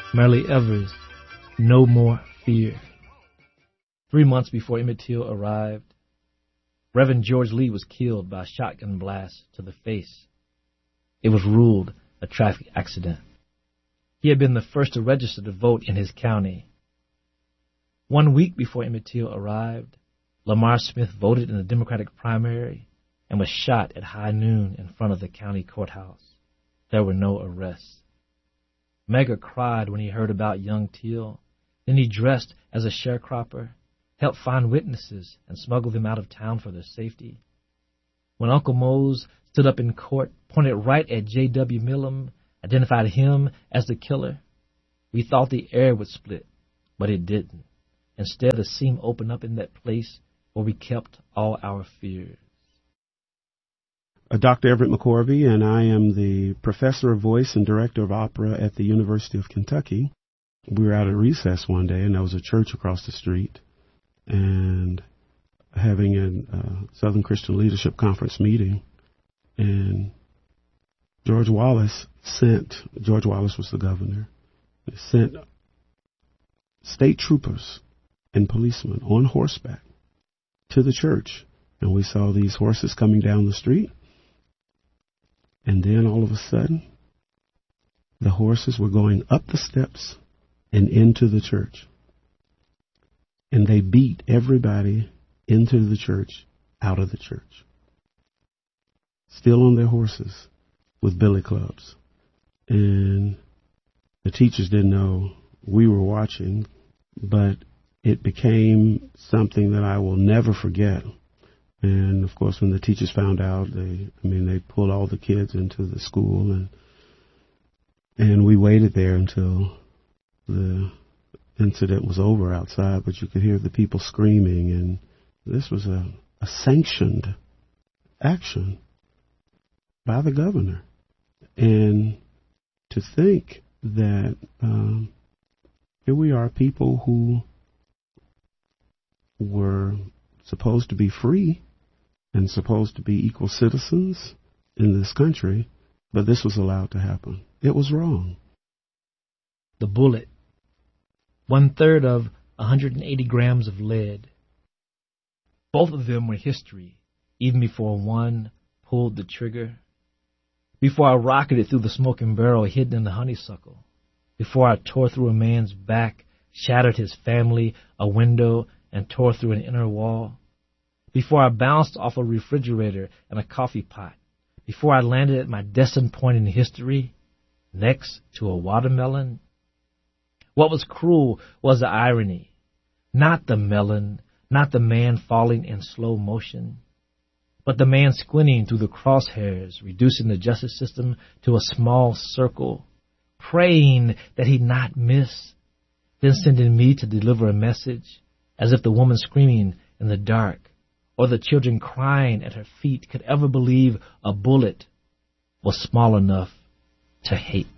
Merle Evers, No More Fear. 3 months before Emmett Till arrived, Reverend George Lee was killed by a shotgun blast to the face. It was ruled a traffic accident. He had been the first to register to vote in his county. 1 week before Emmett Till arrived, Lamar Smith voted in the Democratic primary and was shot at high noon in front of the county courthouse. There were no arrests. Megger cried when he heard about young Till. Then he dressed as a sharecropper, helped find witnesses, and smuggled them out of town for their safety. When Uncle Mose stood up in court, pointed right at J.W. Millam, identified him as the killer, we thought the air would split, but it didn't. Instead, a seam opened up in that place where we kept all our fears. Dr. Everett McCorvey, and I am the professor of voice and director of opera at the University of Kentucky. We were out at recess one day, and there was a church across the street, and having a Southern Christian Leadership Conference meeting, and George Wallace was the governor, sent state troopers and policemen on horseback to the church, and we saw these horses coming down the street. And then all of a sudden, the horses were going up the steps and into the church. And they beat everybody into the church, out of the church. Still on their horses with billy clubs. And the teachers didn't know we were watching, but it became something that I will never forget. And, of course, when the teachers found out, they pulled all the kids into the school, and we waited there until the incident was over outside, but you could hear the people screaming, and this was a sanctioned action by the governor. And to think that here we are, people who were supposed to be free and supposed to be equal citizens in this country, but this was allowed to happen. It was wrong. The bullet, 1/3 of 180 grams of lead. Both of them were history, even before one pulled the trigger. Before I rocketed through the smoking barrel hidden in the honeysuckle. Before I tore through a man's back, shattered his family, a window, and tore through an inner wall. Before I bounced off a refrigerator and a coffee pot, before I landed at my destined point in history, next to a watermelon. What was cruel was the irony. Not the melon, not the man falling in slow motion, but the man squinting through the crosshairs, reducing the justice system to a small circle, praying that he not miss, then sending me to deliver a message, as if the woman screaming in the dark or the children crying at her feet could ever believe a bullet was small enough to hate.